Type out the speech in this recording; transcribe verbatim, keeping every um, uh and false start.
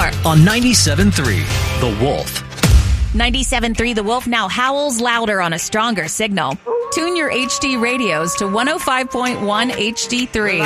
more on ninety-seven point three The Wolf. ninety-seven point three The Wolf now howls louder on a stronger signal. Tune your H D radios to one oh five point one H D three.